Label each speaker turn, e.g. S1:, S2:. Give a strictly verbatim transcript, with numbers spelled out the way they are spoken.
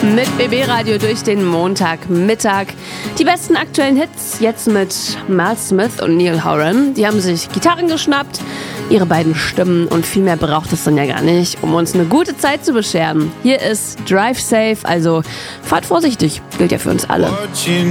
S1: Mit B B-Radio durch den Montagmittag. Die besten aktuellen Hits jetzt mit Mal Smith und Neil Horan. Die haben sich Gitarren geschnappt, ihre beiden Stimmen und viel mehr braucht es dann ja gar nicht, um uns eine gute Zeit zu bescheren. Hier ist Drive Safe, also fahrt vorsichtig, gilt ja für uns alle.